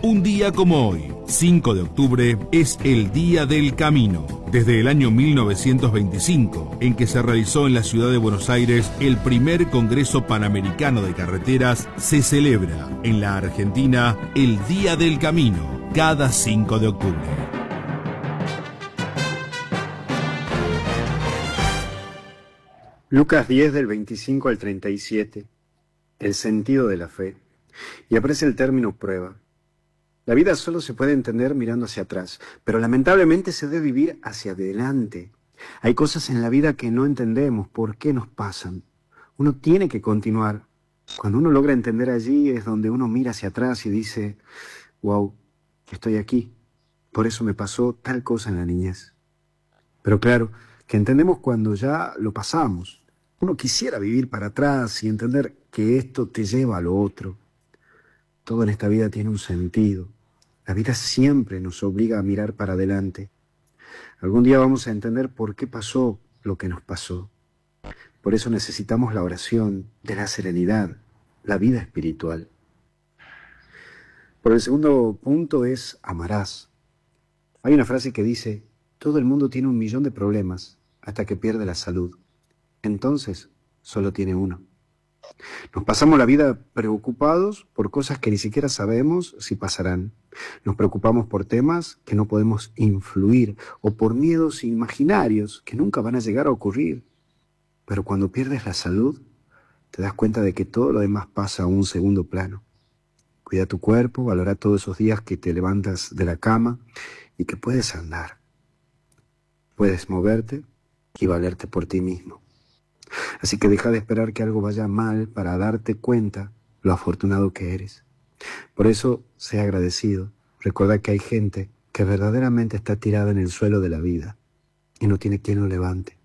Un día como hoy, 5 de octubre, es el Día del Camino. Desde el año 1925, en que se realizó en la ciudad de Buenos Aires el primer Congreso Panamericano de Carreteras, se celebra en la Argentina el Día del Camino, cada 5 de octubre. Lucas 10 del 25 al 37, el sentido de la fe, y aparece el término prueba. La vida solo se puede entender mirando hacia atrás, pero lamentablemente se debe vivir hacia adelante. Hay cosas en la vida que no entendemos, por qué nos pasan. Uno tiene que continuar. Cuando uno logra entender allí es donde uno mira hacia atrás y dice, wow, estoy aquí, por eso me pasó tal cosa en la niñez. Pero claro, que entendemos cuando ya lo pasamos. Uno quisiera vivir para atrás y entender que esto te lleva a lo otro. Todo en esta vida tiene un sentido. La vida siempre nos obliga a mirar para adelante. Algún día vamos a entender por qué pasó lo que nos pasó. Por eso necesitamos la oración de la serenidad, la vida espiritual. Por el segundo punto es amarás. Hay una frase que dice, todo el mundo tiene 1.000.000 de problemas hasta que pierde la salud. Entonces, solo tiene uno. Nos pasamos la vida preocupados por cosas que ni siquiera sabemos si pasarán. Nos preocupamos por temas que no podemos influir o por miedos imaginarios que nunca van a llegar a ocurrir. Pero cuando pierdes la salud, te das cuenta de que todo lo demás pasa a un segundo plano. Cuida tu cuerpo, valora todos esos días que te levantas de la cama y que puedes andar. Puedes moverte y valerte por ti mismo. Así que deja de esperar que algo vaya mal para darte cuenta lo afortunado que eres. Por eso, sé agradecido. Recuerda que hay gente que verdaderamente está tirada en el suelo de la vida y no tiene quien lo levante.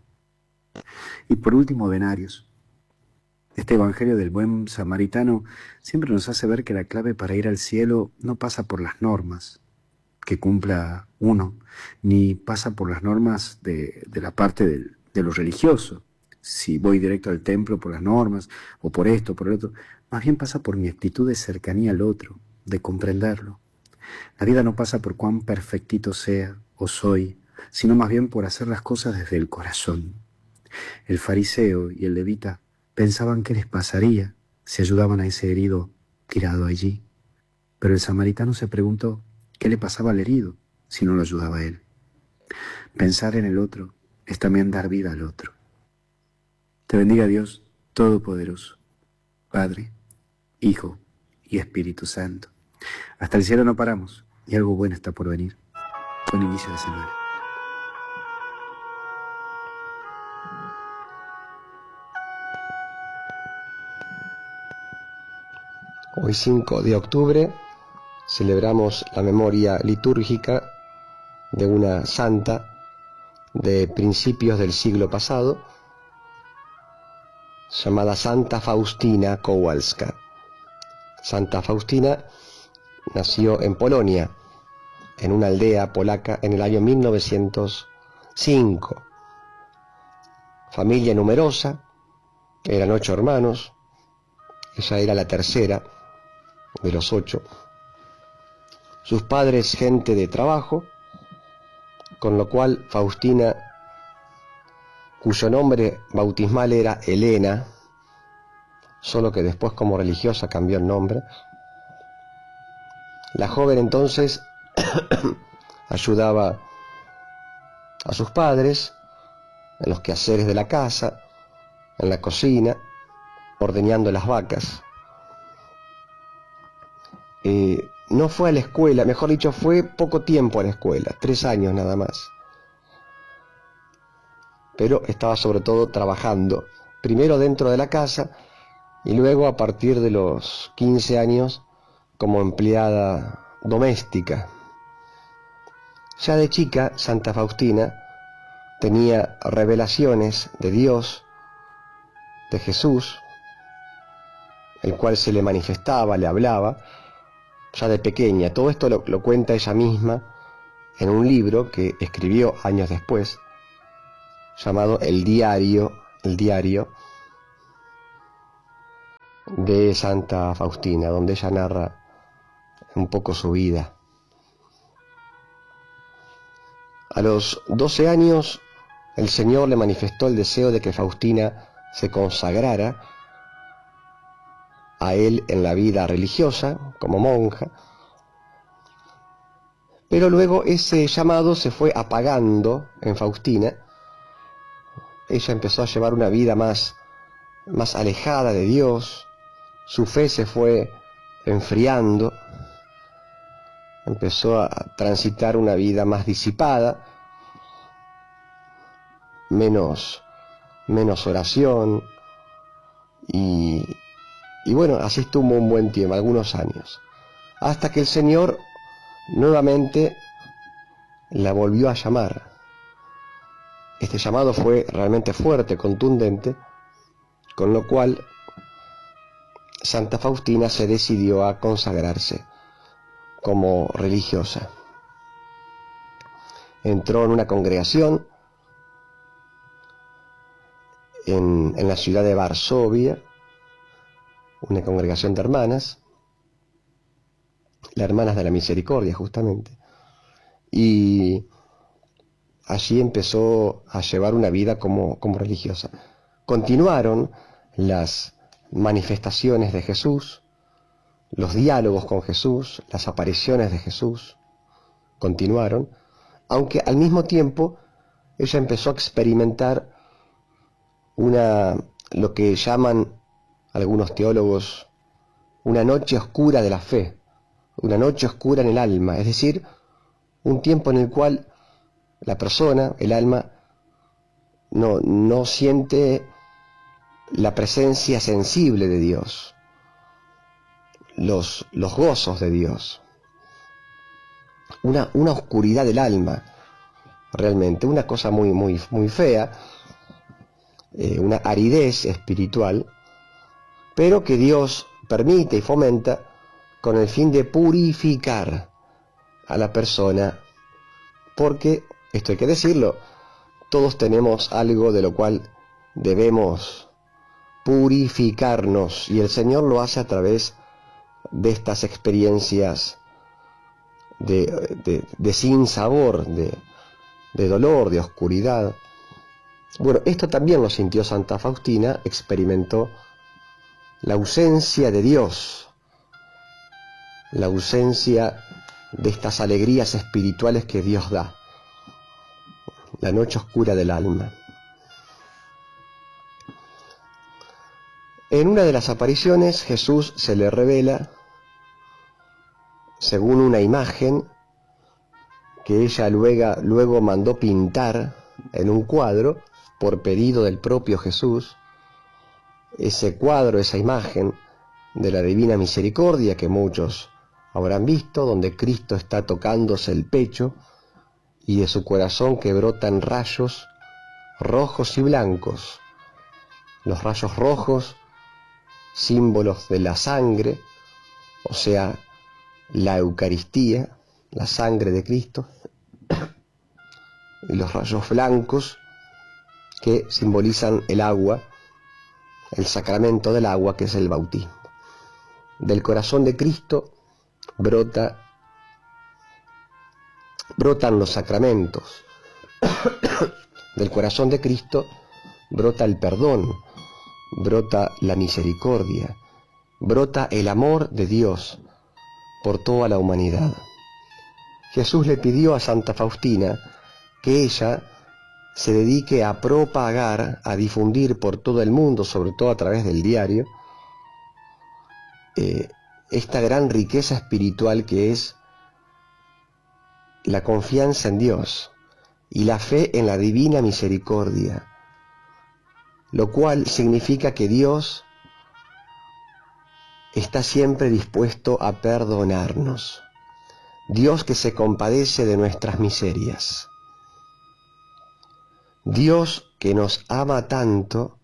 Y por último, denarios. Este evangelio del buen samaritano siempre nos hace ver que la clave para ir al cielo no pasa por las normas que cumpla uno, ni pasa por las normas de la parte de lo religioso. Si voy directo al templo por las normas, o por esto, por el otro, más bien pasa por mi actitud de cercanía al otro, de comprenderlo. La vida no pasa por cuán perfectito sea o soy, sino más bien por hacer las cosas desde el corazón. El fariseo y el levita pensaban qué les pasaría si ayudaban a ese herido tirado allí. Pero el samaritano se preguntó qué le pasaba al herido si no lo ayudaba a él. Pensar en el otro es también dar vida al otro. Te bendiga Dios Todopoderoso, Padre, Hijo y Espíritu Santo. Hasta el cielo no paramos y algo bueno está por venir. Buen inicio de semana. Hoy 5 de octubre celebramos la memoria litúrgica de una santa de principios del siglo pasado, llamada Santa Faustina Kowalska. Santa Faustina nació en Polonia, en una aldea polaca, en el año 1905. Familia numerosa, eran 8 hermanos, ella era la tercera de los 8. Sus padres gente de trabajo, con lo cual Faustina, cuyo nombre bautismal era Elena, solo que después como religiosa cambió el nombre. La joven entonces ayudaba a sus padres en los quehaceres de la casa, en la cocina, ordeñando las vacas. No fue a la escuela, mejor dicho, fue poco tiempo a la escuela, 3 años nada más. Pero estaba sobre todo trabajando, primero dentro de la casa y luego a partir de los 15 años como empleada doméstica. Ya de chica, Santa Faustina tenía revelaciones de Dios, de Jesús, el cual se le manifestaba, le hablaba, ya de pequeña. Todo esto lo cuenta ella misma en un libro que escribió años después, llamado El Diario de Santa Faustina, donde ella narra un poco su vida. A los 12 años, el Señor le manifestó el deseo de que Faustina se consagrara a Él en la vida religiosa, como monja, pero luego ese llamado se fue apagando en Faustina. Ella empezó a llevar una vida más alejada de Dios, su fe se fue enfriando, empezó a transitar una vida más disipada, menos oración, y bueno, así estuvo un buen tiempo, algunos años, hasta que el Señor nuevamente la volvió a llamar. Este llamado fue realmente fuerte, contundente, con lo cual Santa Faustina se decidió a consagrarse como religiosa. Entró en una congregación en la ciudad de Varsovia, una congregación de hermanas, las Hermanas de la Misericordia justamente, y allí empezó a llevar una vida como religiosa. Continuaron las manifestaciones de Jesús, los diálogos con Jesús, las apariciones de Jesús, continuaron, aunque al mismo tiempo ella empezó a experimentar lo que llaman algunos teólogos una noche oscura de la fe, una noche oscura en el alma, es decir, un tiempo en el cual la persona, el alma, no siente la presencia sensible de Dios, los gozos de Dios, una oscuridad del alma, realmente, una cosa muy fea, una aridez espiritual, pero que Dios permite y fomenta con el fin de purificar a la persona, porque, esto hay que decirlo, todos tenemos algo de lo cual debemos purificarnos, y el Señor lo hace a través de estas experiencias de sinsabor, de dolor, de oscuridad. Bueno, esto también lo sintió Santa Faustina, experimentó la ausencia de Dios, la ausencia de estas alegrías espirituales que Dios da, la noche oscura del alma. En una de las apariciones, Jesús se le revela según una imagen que ella luego mandó pintar en un cuadro por pedido del propio Jesús. Ese cuadro, esa imagen de la Divina Misericordia que muchos habrán visto, donde Cristo está tocándose el pecho y de su corazón que brotan rayos rojos y blancos. Los rayos rojos, símbolos de la sangre, o sea, la Eucaristía, la sangre de Cristo, y los rayos blancos que simbolizan el agua, el sacramento del agua, que es el bautismo. Del corazón de Cristo brotan los sacramentos. Del corazón de Cristo brota el perdón, brota la misericordia, brota el amor de Dios por toda la humanidad. Jesús le pidió a Santa Faustina que ella se dedique a propagar, a difundir por todo el mundo, sobre todo a través del diario, esta gran riqueza espiritual que es la confianza en Dios y la fe en la divina misericordia, lo cual significa que Dios está siempre dispuesto a perdonarnos, Dios que se compadece de nuestras miserias, Dios que nos ama tanto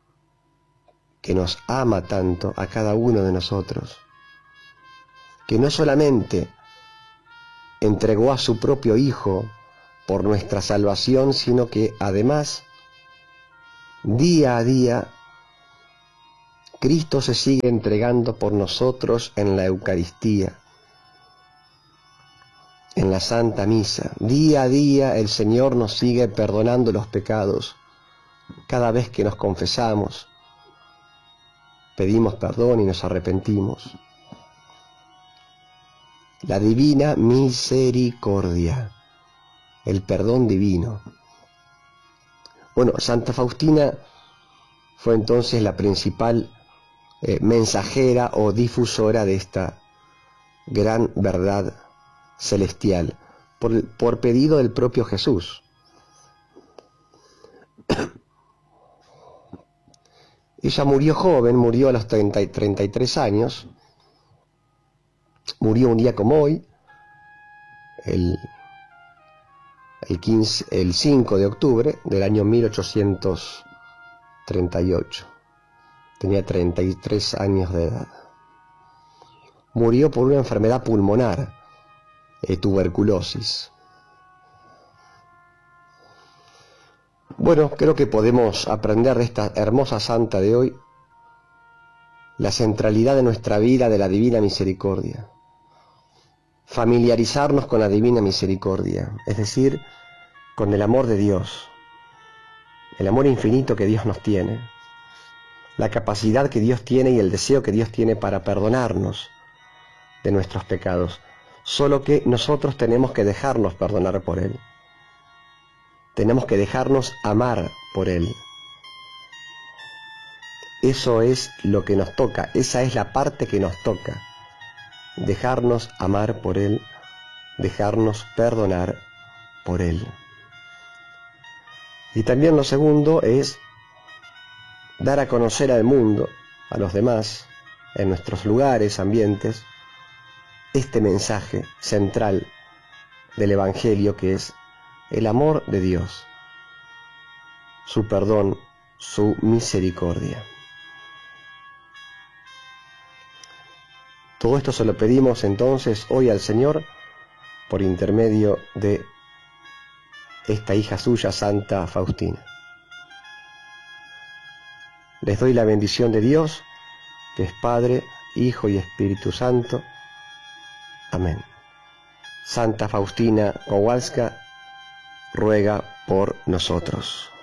a cada uno de nosotros, que no solamente entregó a su propio Hijo por nuestra salvación, sino que además, día a día, Cristo se sigue entregando por nosotros en la Eucaristía, en la Santa Misa. Día a día el Señor nos sigue perdonando los pecados. Cada vez que nos confesamos, pedimos perdón y nos arrepentimos. La divina misericordia, el perdón divino. Bueno, Santa Faustina fue entonces la principal mensajera o difusora de esta gran verdad celestial, por pedido del propio Jesús. Ella murió joven, murió a los 33 años, murió un día como hoy, el 5 de octubre del año 1838. Tenía 33 años de edad. Murió por una enfermedad pulmonar, tuberculosis. Bueno, creo que podemos aprender de esta hermosa santa de hoy la centralidad de nuestra vida de la Divina Misericordia. Familiarizarnos con la Divina Misericordia, es decir, con el amor de Dios, el amor infinito que Dios nos tiene, la capacidad que Dios tiene y el deseo que Dios tiene para perdonarnos de nuestros pecados, solo que nosotros tenemos que dejarnos perdonar por Él. Tenemos que dejarnos amar por Él. Eso es lo que nos toca, esa es la parte que nos toca. Dejarnos amar por Él, dejarnos perdonar por Él. Y también lo segundo es dar a conocer al mundo, a los demás, en nuestros lugares, ambientes, este mensaje central del Evangelio que es el amor de Dios, su perdón, su misericordia. Todo esto se lo pedimos entonces hoy al Señor por intermedio de esta hija suya, Santa Faustina. Les doy la bendición de Dios, que es Padre, Hijo y Espíritu Santo. Amén. Santa Faustina Kowalska ruega por nosotros.